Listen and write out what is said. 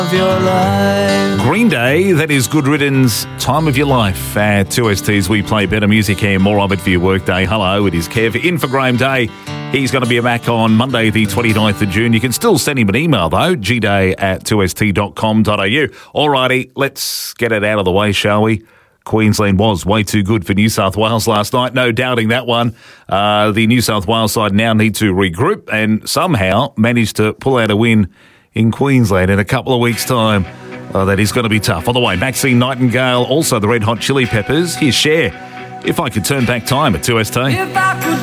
of your life. Green Day, that is Good Riddance, Time of Your Life. At 2STs, we play better music here, more of it for your workday. Hello, it is Kev in for Graham Day. He's going to be back on Monday, the 29th of June. You can still send him an email, though, gday@2st.com.au. Alrighty, let's get it out of the way, shall we? Queensland was way too good for New South Wales last night. No doubting that one. The New South Wales side now need to regroup and somehow manage to pull out a win in Queensland in a couple of weeks' time. Oh, that is going to be tough. On the way, Maxine Nightingale, also the Red Hot Chili Peppers. Here's Cher. If I could turn back time at 2ST.